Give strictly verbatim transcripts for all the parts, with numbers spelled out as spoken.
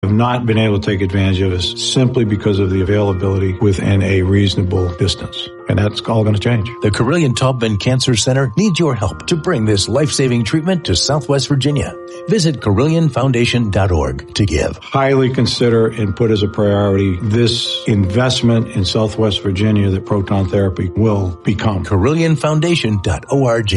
have not been able to take advantage of us simply because of the availability within a reasonable distance. And that's all going to change. The Carilion Taubman Cancer Center needs your help to bring this life-saving treatment to Southwest Virginia. Visit Carilion Foundation dot org to give. Highly consider and put as a priority this investment in Southwest Virginia that proton therapy will become. Carilion Foundation dot org.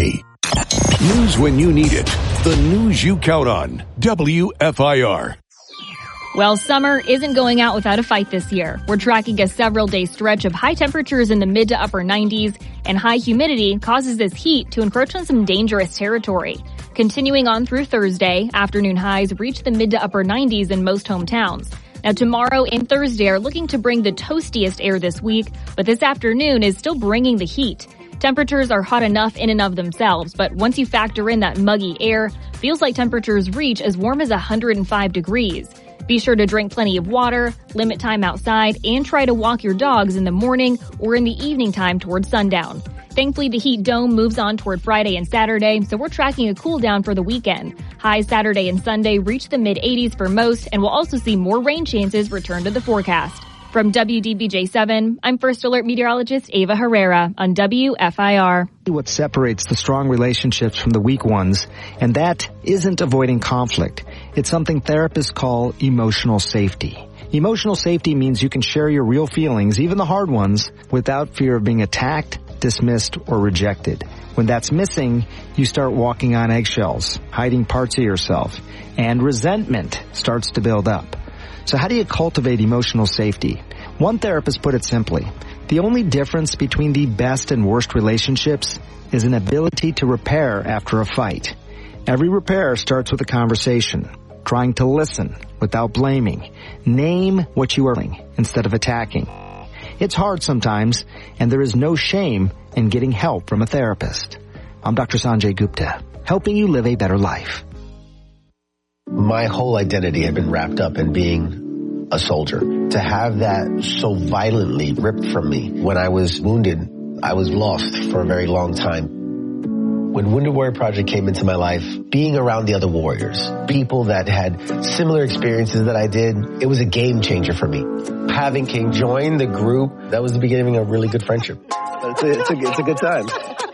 News when you need it. The news you count on. W F I R. Well, summer isn't going out without a fight this year. We're tracking a several-day stretch of high temperatures in the mid to upper nineties, and high humidity causes this heat to encroach on some dangerous territory. Continuing on through Thursday, afternoon highs reach the mid to upper nineties in most hometowns. Now, tomorrow and Thursday are looking to bring the toastiest air this week, but this afternoon is still bringing the heat. Temperatures are hot enough in and of themselves, but once you factor in that muggy air, feels like temperatures reach as warm as one hundred five degrees. Be sure to drink plenty of water, limit time outside, and try to walk your dogs in the morning or in the evening time towards sundown. Thankfully, the heat dome moves on toward Friday and Saturday, so we're tracking a cool down for the weekend. Highs Saturday and Sunday reach the mid eighties for most, and we'll also see more rain chances return to the forecast. From W D B J seven, I'm First Alert meteorologist Ava Herrera on W F I R. What separates the strong relationships from the weak ones, and that isn't avoiding conflict. It's something therapists call emotional safety. Emotional safety means you can share your real feelings, even the hard ones, without fear of being attacked, dismissed, or rejected. When that's missing, you start walking on eggshells, hiding parts of yourself, and resentment starts to build up. So how do you cultivate emotional safety? One therapist put it simply, the only difference between the best and worst relationships is an ability to repair after a fight. Every repair starts with a conversation, trying to listen without blaming. Name what you are doing instead of attacking. It's hard sometimes, and there is no shame in getting help from a therapist. I'm Doctor Sanjay Gupta, helping you live a better life. My whole identity had been wrapped up in being a soldier. To have that so violently ripped from me when I was wounded, I was lost for a very long time. When Wounded Warrior Project came into my life, being around the other warriors, people that had similar experiences that I did, it was a game changer for me. Having King join the group, that was the beginning of a really good friendship. It's a, it's a, it's a good time.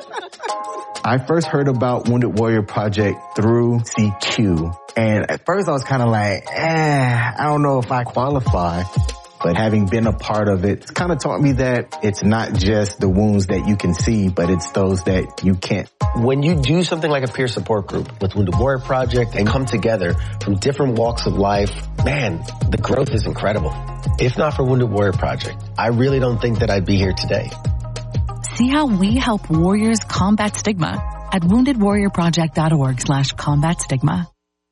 I first heard about Wounded Warrior Project through C Q. And at first I was kind of like, eh, I don't know if I qualify. But having been a part of it, it's kind of taught me that it's not just the wounds that you can see, but it's those that you can't. When you do something like a peer support group with Wounded Warrior Project and come together from different walks of life, man, the growth is incredible. If not for Wounded Warrior Project, I really don't think that I'd be here today. See how we help warriors combat stigma at wounded warrior project dot org slash combat stigma.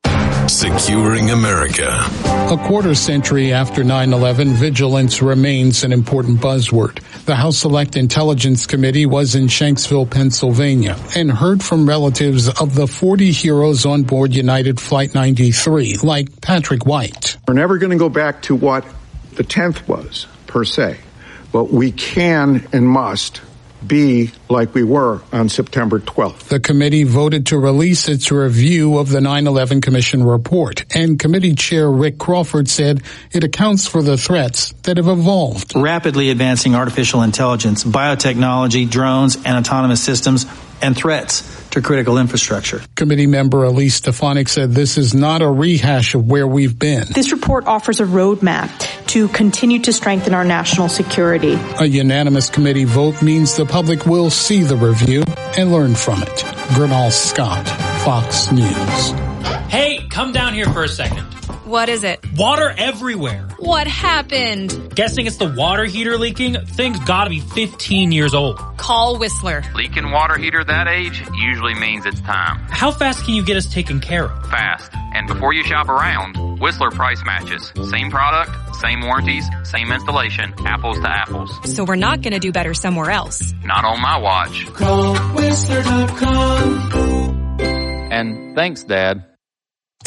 Securing America. A quarter century after nine eleven, vigilance remains an important buzzword. The House Select Intelligence Committee was in Shanksville, Pennsylvania, and heard from relatives of the forty heroes on board United Flight ninety-three, like Patrick White. We're never going to go back to what the tenth was, per se, but we can and must be like we were on September twelfth. The committee voted to release its review of the nine eleven Commission report, and committee chair Rick Crawford said it accounts for the threats that have evolved. Rapidly advancing artificial intelligence, biotechnology, drones, and autonomous systems, and threats to critical infrastructure. Committee member Elise Stefanik said this is not a rehash of where we've been. This report offers a roadmap to continue to strengthen our national security. A unanimous committee vote means the public will see the review and learn from it. Gernal Scott, Fox News. Hey, come down here for a second. What is it? Water everywhere. What happened? Guessing it's the water heater leaking? Thing's gotta be fifteen years old. Call Whistler. Leaking water heater that age usually means it's time. How fast can you get us taken care of? Fast. And before you shop around, Whistler price matches. Same product, same warranties, same installation, apples to apples. So we're not gonna do better somewhere else. Not on my watch. Call Whistler dot com. And thanks, Dad.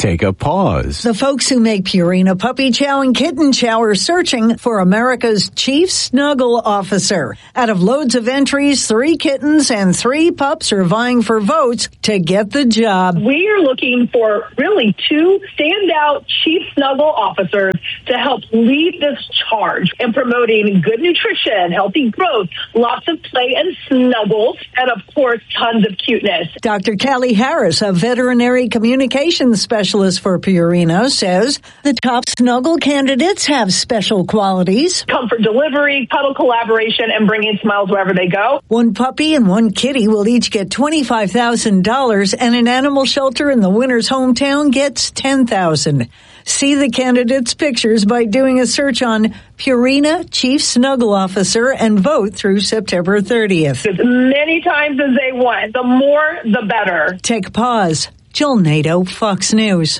take a pause. The folks who make Purina Puppy Chow and Kitten Chow are searching for America's chief snuggle officer. Out of loads of entries, three kittens and three pups are vying for votes to get the job. We are looking for really two standout chief snuggle officers to help lead this charge in promoting good nutrition, healthy growth, lots of play and snuggles, and of course, tons of cuteness. Doctor Callie Harris, a veterinary communications specialist for Purina, says the top snuggle candidates have special qualities. Comfort delivery, cuddle collaboration, and bringing smiles wherever they go. One puppy and one kitty will each get twenty-five thousand dollars, and an animal shelter in the winner's hometown gets ten thousand dollars. See the candidates' pictures by doing a search on Purina Chief Snuggle Officer and vote through September thirtieth. As many times as they want. The more, the better. Take a pause. Jill Nato, Fox News.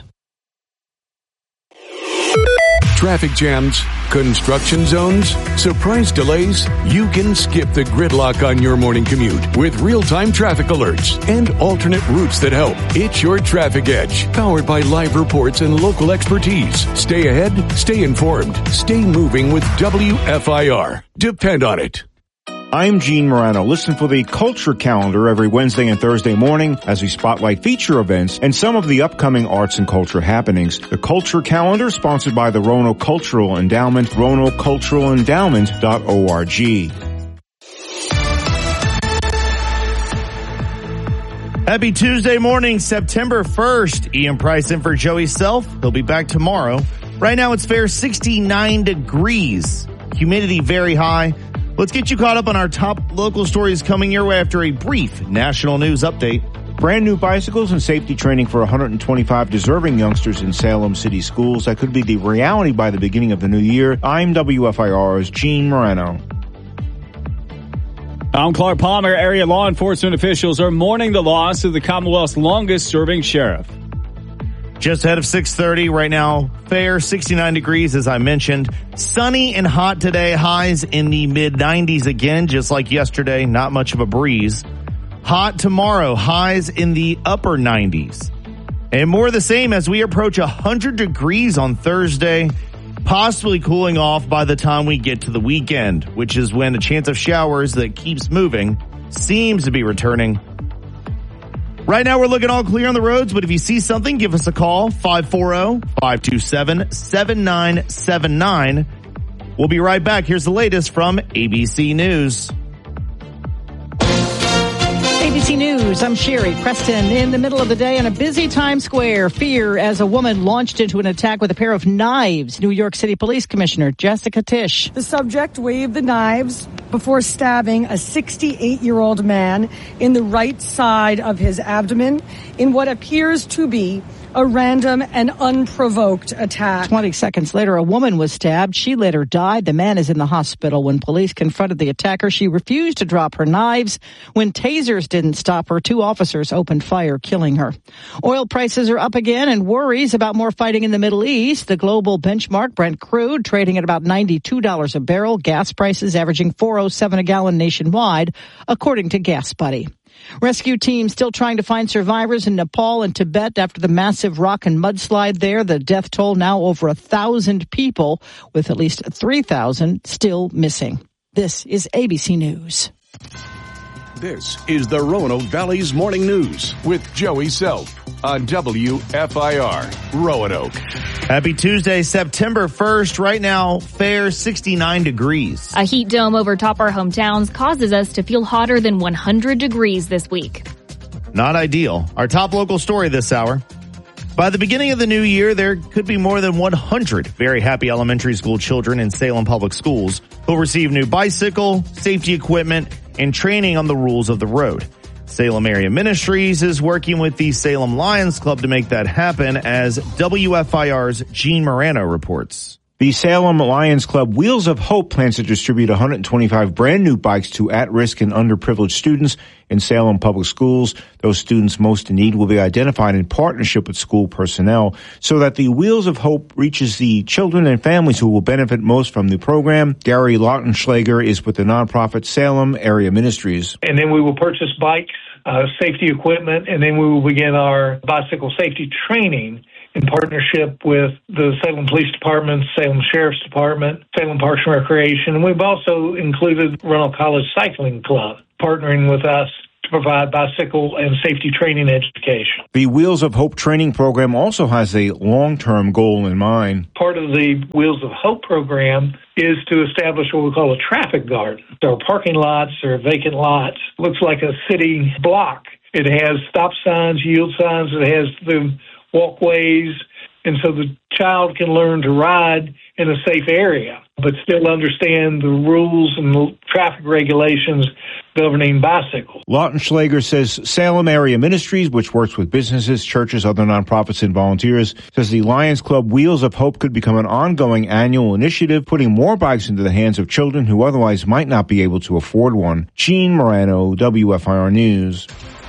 Traffic jams, construction zones, surprise delays. You can skip the gridlock on your morning commute with real-time traffic alerts and alternate routes that help. It's your Traffic Edge, powered by live reports and local expertise. Stay ahead, stay informed, stay moving with W F I R. Depend on it. I'm Gene Morano. Listen for the Culture Calendar every Wednesday and Thursday morning as we spotlight feature events and some of the upcoming arts and culture happenings. The Culture Calendar, sponsored by the Roanoke Cultural Endowment, roanoke cultural endowment dot org. Happy Tuesday morning, September first. Ian Price in for Joey Self. He'll be back tomorrow. Right now it's fair sixty-nine degrees. Humidity very high. Let's get you caught up on our top local stories coming your way after a brief national news update. Brand new bicycles and safety training for one hundred twenty-five deserving youngsters in Salem City schools. That could be the reality by the beginning of the new year. I'm W F I R's Gene Morano. I'm Clark Palmer. Area law enforcement officials are mourning the loss of the Commonwealth's longest-serving sheriff. Just ahead of six thirty right now, fair sixty-nine degrees as I mentioned. Sunny and hot today, highs in the mid nineties again, just like yesterday, not much of a breeze. Hot tomorrow, highs in the upper nineties. And more of the same as we approach one hundred degrees on Thursday, possibly cooling off by the time we get to the weekend, which is when a chance of showers that keeps moving seems to be returning. Right now, we're looking all clear on the roads, but if you see something, give us a call, five four zero, five two seven, seven nine seven nine. We'll be right back. Here's the latest from A B C News. A B C News, I'm Sherry Preston. In the middle of the day in a busy Times Square, fear as a woman launched into an attack with a pair of knives. New York City Police Commissioner Jessica Tisch. The subject waved the knives before stabbing a sixty-eight-year-old man in the right side of his abdomen in what appears to be a random and unprovoked attack. twenty seconds later, a woman was stabbed. She later died. The man is in the hospital. When police confronted the attacker, she refused to drop her knives. When tasers didn't stop her, two officers opened fire, killing her. Oil prices are up again and worries about more fighting in the Middle East. The global benchmark, Brent crude, trading at about ninety-two dollars a barrel. Gas prices averaging four oh seven a gallon nationwide, according to Gas Buddy. Rescue teams still trying to find survivors in Nepal and Tibet after the massive rock and mudslide there. The death toll now over a thousand people, with at least three thousand still missing. This is A B C News. This is the Roanoke Valley's Morning News with Joey Self on W F I R Roanoke. Happy Tuesday, September first. Right now, fair sixty-nine degrees. A heat dome over top our hometowns causes us to feel hotter than one hundred degrees this week. Not ideal. Our top local story this hour. By the beginning of the new year, there could be more than one hundred very happy elementary school children in Salem Public Schools who'll receive new bicycle, safety equipment, and training on the rules of the road. Salem Area Ministries is working with the Salem Lions Club to make that happen, as W F I R's Gene Morano reports. The Salem Lions Club Wheels of Hope plans to distribute one hundred twenty-five brand new bikes to at-risk and underprivileged students in Salem Public Schools. Those students most in need will be identified in partnership with school personnel so that the Wheels of Hope reaches the children and families who will benefit most from the program. Gary Lautenschlager is with the nonprofit Salem Area Ministries. And then we will purchase bikes, uh, safety equipment, and then we will begin our bicycle safety training in partnership with the Salem Police Department, Salem Sheriff's Department, Salem Parks and Recreation, and we've also included Roanoke College Cycling Club partnering with us to provide bicycle and safety training education. The Wheels of Hope training program also has a long-term goal in mind. Part of the Wheels of Hope program is to establish what we call a traffic garden. There are parking lots or vacant lots. Looks like a city block. It has stop signs, yield signs. It has the walkways. And so the child can learn to ride in a safe area, but still understand the rules and the traffic regulations governing bicycles. Lautenschlager says Salem Area Ministries, which works with businesses, churches, other nonprofits, and volunteers, says the Lions Club Wheels of Hope could become an ongoing annual initiative, putting more bikes into the hands of children who otherwise might not be able to afford one. Gene Morano, W F I R News.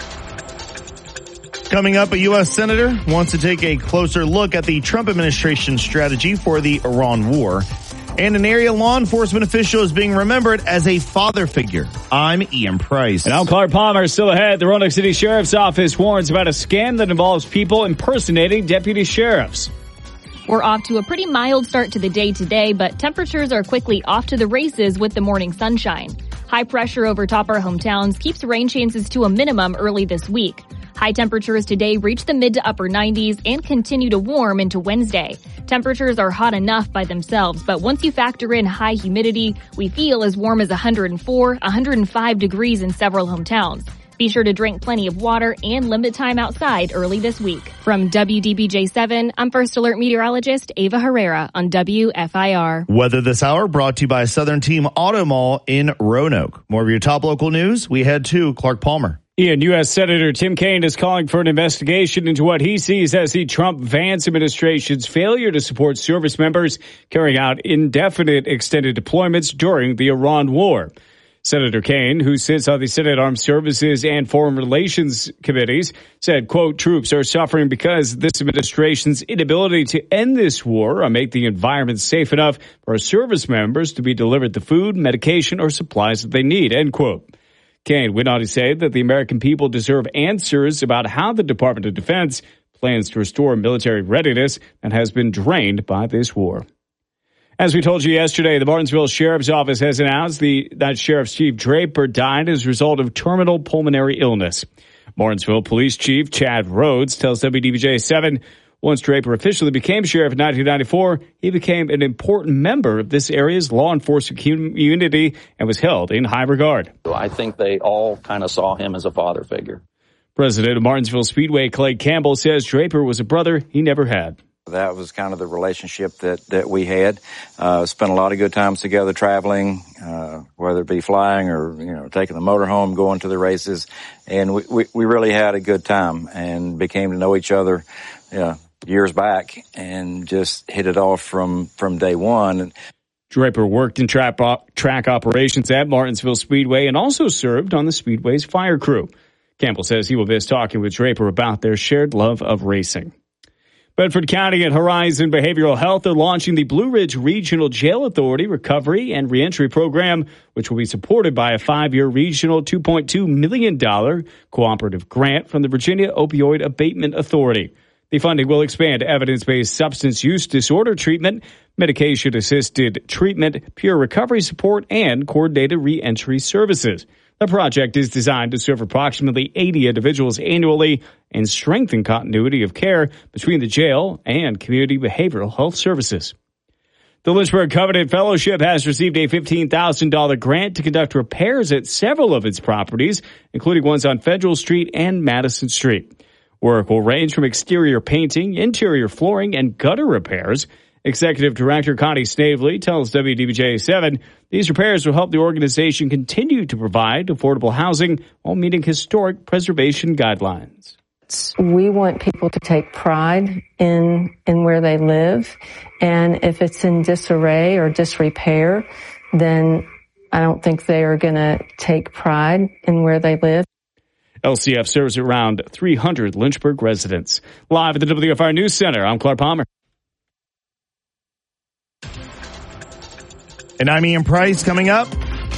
Coming up, a U S senator wants to take a closer look at the Trump administration's strategy for the Iran war. And an area law enforcement official is being remembered as a father figure. I'm Ian Price. And I'm Clark Palmer. Still ahead, the Roanoke City Sheriff's Office warns about a scam that involves people impersonating deputy sheriffs. We're off to a pretty mild start to the day today, but temperatures are quickly off to the races with the morning sunshine. High pressure over top our hometowns keeps rain chances to a minimum early this week. High temperatures today reach the mid to upper nineties and continue to warm into Wednesday. Temperatures are hot enough by themselves, but once you factor in high humidity, we feel as warm as one hundred four, one hundred five degrees in several hometowns. Be sure to drink plenty of water and limit time outside early this week. From W D B J seven, I'm First Alert Meteorologist Ava Herrera on W F I R. Weather this hour brought to you by Southern Team Auto Mall in Roanoke. More of your top local news, we head to Clark Palmer. Ian, U S. Senator Tim Kaine is calling for an investigation into what he sees as the Trump-Vance administration's failure to support service members carrying out indefinite extended deployments during the Iran war. Senator Kaine, who sits on the Senate Armed Services and Foreign Relations committees, said, quote, troops are suffering because this administration's inability to end this war or make the environment safe enough for our service members to be delivered the food, medication, or supplies that they need, end quote. Kaine went on to say that the American people deserve answers about how the Department of Defense plans to restore military readiness that has been drained by this war. As we told you yesterday, the Martinsville Sheriff's Office has announced the, that Sheriff Steve Draper died as a result of terminal pulmonary illness. Martinsville Police Chief Chad Rhodes tells W D B J seven, once Draper officially became sheriff in nineteen ninety-four, he became an important member of this area's law enforcement community and was held in high regard. I think they all kind of saw him as a father figure. President of Martinsville Speedway, Clay Campbell, says Draper was a brother he never had. That was kind of the relationship that, that we had. Uh, spent a lot of good times together traveling, uh, whether it be flying or, you know, taking the motorhome, going to the races. And we, we, we really had a good time and became to know each other, you know, years back and just hit it off from, from day one. Draper worked in track, track operations at Martinsville Speedway and also served on the Speedway's fire crew. Campbell says he will miss talking with Draper about their shared love of racing. Bedford County and Horizon Behavioral Health are launching the Blue Ridge Regional Jail Authority Recovery and Reentry Program, which will be supported by a five-year regional two point two million dollars cooperative grant from the Virginia Opioid Abatement Authority. The funding will expand evidence-based substance use disorder treatment, medication-assisted treatment, peer recovery support, and coordinated reentry services. The project is designed to serve approximately eighty individuals annually and strengthen continuity of care between the jail and community behavioral health services. The Lynchburg Covenant Fellowship has received a fifteen thousand dollars grant to conduct repairs at several of its properties, including ones on Federal Street and Madison Street. Work will range from exterior painting, interior flooring, and gutter repairs. Executive Director Connie Snavely tells W D B J seven these repairs will help the organization continue to provide affordable housing while meeting historic preservation guidelines. We want people to take pride in in where they live, and if it's in disarray or disrepair, then I don't think they are going to take pride in where they live. L C F serves around three hundred Lynchburg residents. Live at the W F I R News Center, I'm Clark Palmer. And I'm Ian Price. Coming up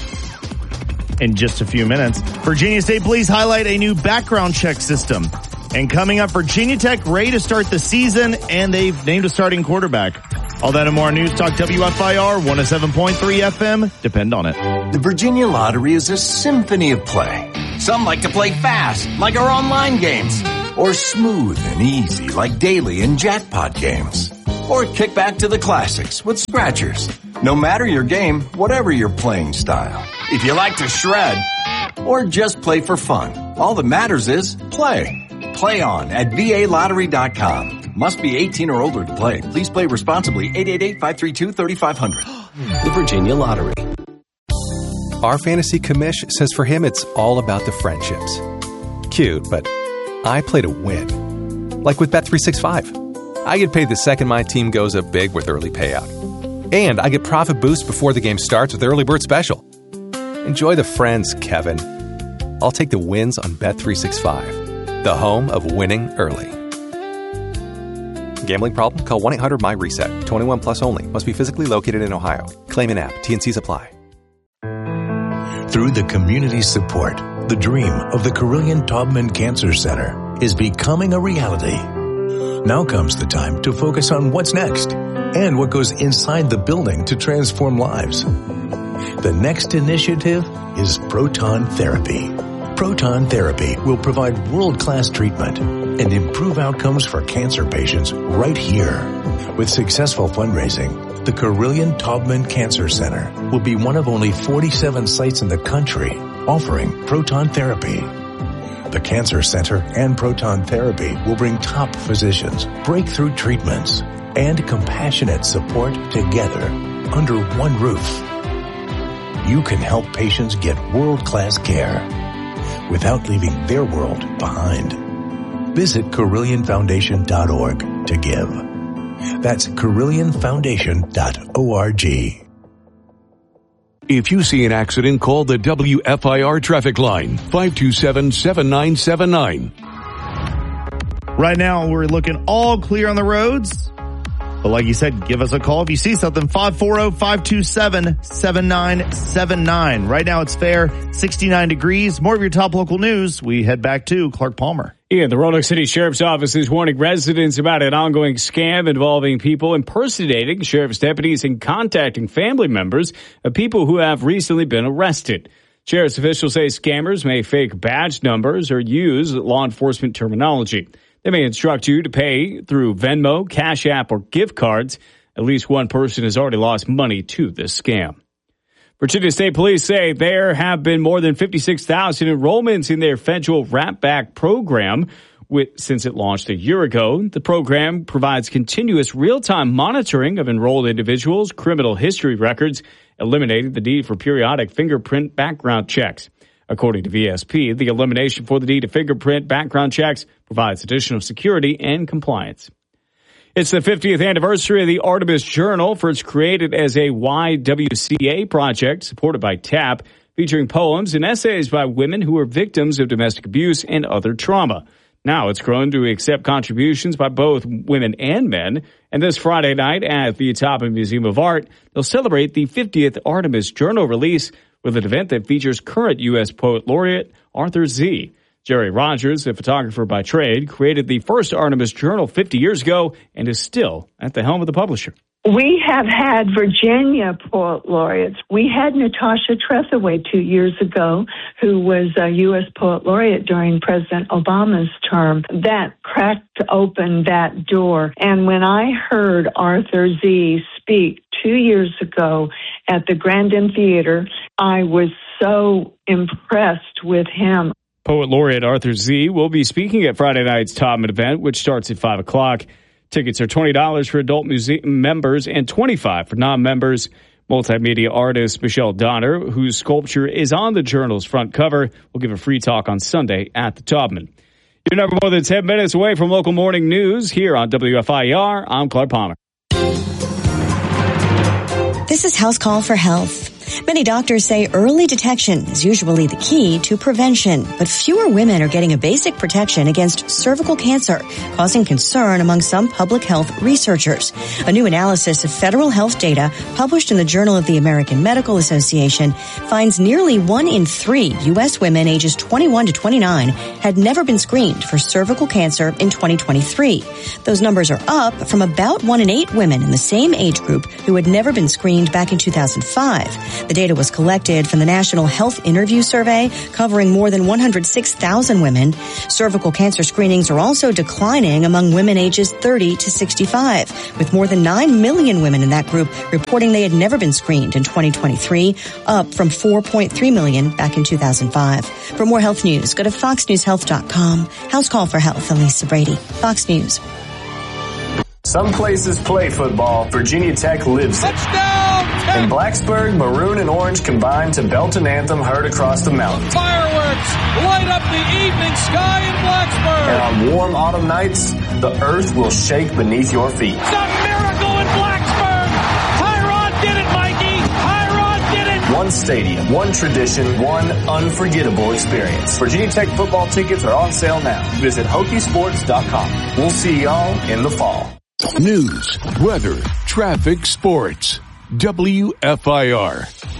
in just a few minutes, Virginia State Police highlight a new background check system. And coming up, Virginia Tech ready to start the season, and they've named a starting quarterback. All that and more on News Talk W F I R one oh seven point three F M. Depend on it. The Virginia Lottery is a symphony of play. Some like to play fast, like our online games. Or smooth and easy, like daily and jackpot games. Or kick back to the classics with scratchers. No matter your game, whatever your playing style. If you like to shred, or just play for fun, all that matters is play. Play on at V A lottery dot com. Must be eighteen or older to play. Please play responsibly. eight eight eight, five three two, three five zero zero. The Virginia Lottery. Our fantasy commish says for him it's all about the friendships. Cute, but I play to win. Like with Bet three sixty-five. I get paid the second my team goes up big with early payout. And I get profit boost before the game starts with Early Bird Special. Enjoy the friends, Kevin. I'll take the wins on Bet three sixty-five, the home of winning early. Gambling problem? Call one eight hundred my reset. twenty-one plus only. Must be physically located in Ohio. Claim in app. T N Cs apply. Through the community support, the dream of the Carilion Taubman Cancer Center is becoming a reality. Now comes the time to focus on what's next and what goes inside the building to transform lives. The next initiative is proton therapy. Proton therapy will provide world-class treatment and improve outcomes for cancer patients right here. With successful fundraising, the Carilion Taubman Cancer Center will be one of only forty-seven sites in the country offering proton therapy. The Cancer Center and proton therapy will bring top physicians, breakthrough treatments, and compassionate support together under one roof. You can help patients get world-class care without leaving their world behind. Visit Carilion Foundation dot org to give. That's Carilion Foundation dot org. If you see an accident, call the W F I R traffic line, five two seven, seven nine seven nine. Right now, we're looking all clear on the roads. But like you said, give us a call if you see something. five four zero, five two seven, seven nine seven nine. Right now it's fair, sixty-nine degrees. More of your top local news. We head back to Clark Palmer. Yeah, the Roanoke City Sheriff's Office is warning residents about an ongoing scam involving people impersonating sheriff's deputies and contacting family members of people who have recently been arrested. Sheriff's officials say scammers may fake badge numbers or use law enforcement terminology. They may instruct you to pay through Venmo, Cash App, or gift cards. At least one person has already lost money to this scam. Virginia State Police say there have been more than fifty-six thousand enrollments in their federal Rap Back program with, since it launched a year ago. The program provides continuous real-time monitoring of enrolled individuals' criminal history records, eliminating the need for periodic fingerprint background checks. According to V S P, the elimination for the need to fingerprint background checks provides additional security and compliance. It's the fiftieth anniversary of the Artemis Journal, first created as a Y W C A project supported by T A P, featuring poems and essays by women who were victims of domestic abuse and other trauma. Now it's grown to accept contributions by both women and men. And this Friday night at the Taubman Museum of Art, they'll celebrate the fiftieth Artemis Journal release with an event that features current U S Poet Laureate Arthur Z. Jerry Rogers, a photographer by trade, created the first Artemis Journal fifty years ago and is still at the helm of the publisher. We have had Virginia Poet Laureates. We had Natasha Trethewey two years ago, who was a U S Poet Laureate during President Obama's term. That cracked open that door. And when I heard Arthur Z speak two years ago at the Grandin Theater, I was so impressed with him. Poet Laureate Arthur Z will be speaking at Friday night's Taubman event, which starts at five o'clock. Tickets are twenty dollars for adult museum members and twenty-five dollars for non-members. Multimedia artist Michelle Donner, whose sculpture is on the Journal's front cover, will give a free talk on Sunday at the Taubman. You're never more than ten minutes away from local morning news here on W F I R. I'm Clark Palmer. This is House Call for Health. Many doctors say early detection is usually the key to prevention, but fewer women are getting a basic protection against cervical cancer, causing concern among some public health researchers. A new analysis of federal health data published in the Journal of the American Medical Association finds nearly one in three U S women ages twenty-one to twenty-nine had never been screened for cervical cancer in twenty twenty-three. Those numbers are up from about one in eight women in the same age group who had never been screened back in two thousand five. The data was collected from the National Health Interview Survey, covering more than one hundred six thousand women. Cervical cancer screenings are also declining among women ages thirty to sixty-five, with more than nine million women in that group reporting they had never been screened in twenty twenty-three, up from four point three million back in two thousand five. For more health news, go to fox news health dot com. House Call for Health, Elisa Brady, Fox News. Some places play football. Virginia Tech lives it. Touchdown! In Blacksburg, maroon and orange combine to belt an anthem heard across the mountains. Fireworks light up the evening sky in Blacksburg. And on warm autumn nights, the earth will shake beneath your feet. It's a miracle in Blacksburg! Tyrod did it, Mikey! Tyrod did it! One stadium, one tradition, one unforgettable experience. Virginia Tech football tickets are on sale now. Visit Hokie Sports dot com. We'll see y'all in the fall. News, weather, traffic, sports. W F I R.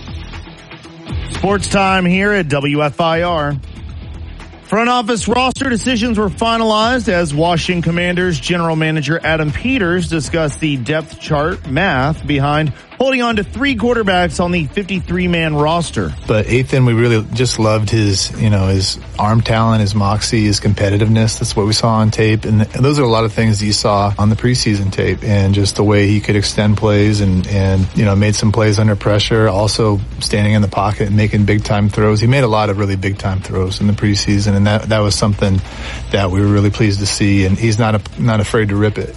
Sports time here at W F I R. Front office roster decisions were finalized as Washington Commanders general manager Adam Peters discussed the depth chart math behind holding on to three quarterbacks on the fifty-three man roster. But Ethan, we really just loved his, you know, his arm talent, his moxie, his competitiveness. That's what we saw on tape. And those are a lot of things that you saw on the preseason tape, and just the way he could extend plays and, and, you know, made some plays under pressure, also standing in the pocket and making big time throws. He made a lot of really big time throws in the preseason, and that, that was something that we were really pleased to see. And he's not, a, not afraid to rip it.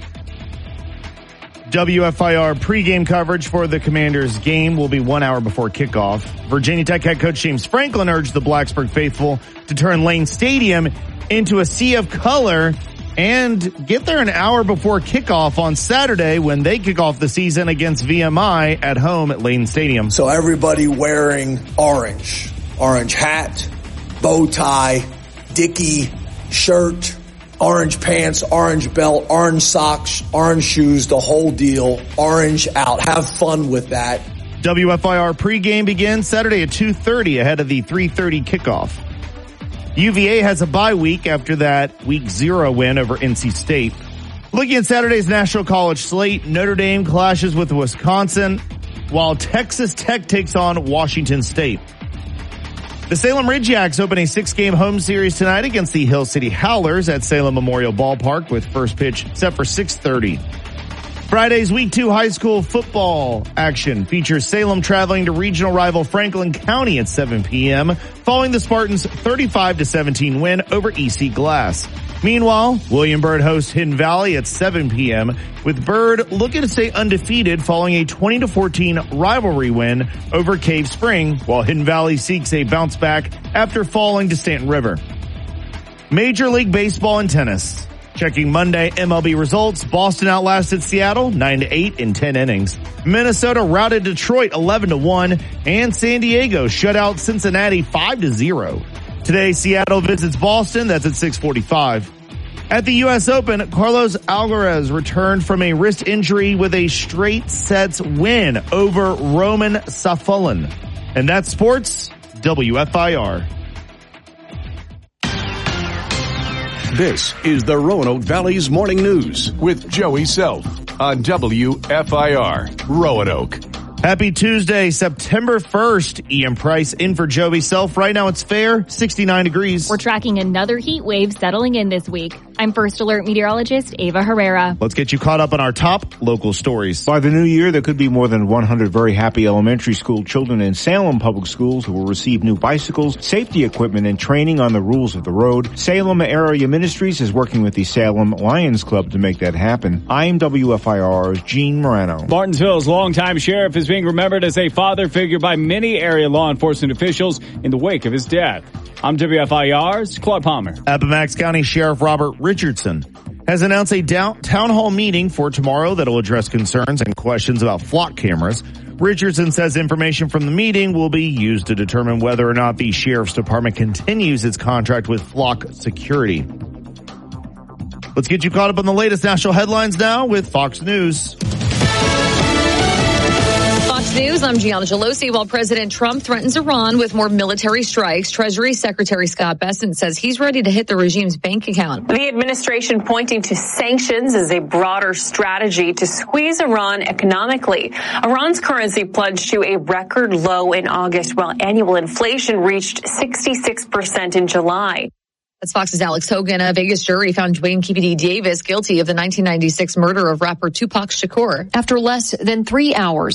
W F I R pregame coverage for the Commanders game will be one hour before kickoff. Virginia Tech head coach James Franklin urged the Blacksburg faithful to turn Lane Stadium into a sea of color and get there an hour before kickoff on Saturday when they kick off the season against V M I at home at Lane Stadium. So everybody wearing orange, orange hat, bow tie, Dickie shirt, orange pants, orange belt, orange socks, orange shoes, the whole deal, orange out. Have fun with that. W F I R pregame begins Saturday at two thirty ahead of the three thirty kickoff. U V A has a bye week after that week zero win over N C State. Looking at Saturday's National College slate, Notre Dame clashes with Wisconsin, while Texas Tech takes on Washington State. The Salem Ridgeacs open a six-game home series tonight against the Hill City Howlers at Salem Memorial Ballpark with first pitch set for six thirty. Friday's Week two high school football action features Salem traveling to regional rival Franklin County at seven p.m. following the Spartans' thirty-five to seventeen win over E C Glass. Meanwhile, William Byrd hosts Hidden Valley at seven p.m. with Byrd looking to stay undefeated following a twenty to fourteen rivalry win over Cave Spring, while Hidden Valley seeks a bounce back after falling to Stanton River. Major League Baseball and tennis. Checking Monday M L B results, Boston outlasted Seattle nine to eight in ten innings. Minnesota routed Detroit eleven to one, and San Diego shut out Cincinnati five to zero. Today, Seattle visits Boston. That's at six forty-five. At the U S Open, Carlos Alcaraz returned from a wrist injury with a straight sets win over Roman Safiullin. And that's sports, W F I R. This is the Roanoke Valley's Morning News with Joey Self on W F I R, Roanoke. Happy Tuesday, September first. Ian Price in for Joey Self. Right now it's fair, sixty-nine degrees. We're tracking another heat wave settling in this week. I'm First Alert meteorologist Ava Herrera. Let's get you caught up on our top local stories. By the new year, there could be more than one hundred very happy elementary school children in Salem Public Schools who will receive new bicycles, safety equipment, and training on the rules of the road. Salem Area Ministries is working with the Salem Lions Club to make that happen. I'm W F I R's Gene Morano. Martinsville's longtime sheriff is being remembered as a father figure by many area law enforcement officials in the wake of his death. I'm W F I R's Claude Palmer. Appomattox County Sheriff Robert Richardson has announced a down, town hall meeting for tomorrow that will address concerns and questions about flock cameras. Richardson says information from the meeting will be used to determine whether or not the sheriff's department continues its contract with Flock Security. Let's get you caught up on the latest national headlines now with Fox News. Fox News, I'm Gianna Gelosi. While President Trump threatens Iran with more military strikes, Treasury Secretary Scott Bessent says he's ready to hit the regime's bank account. The administration pointing to sanctions as a broader strategy to squeeze Iran economically. Iran's currency plunged to a record low in August, while annual inflation reached sixty-six percent in July. That's Fox's Alex Hogan. A Vegas jury found Dwayne P. D. Davis guilty of the nineteen ninety-six murder of rapper Tupac Shakur. After less than three hours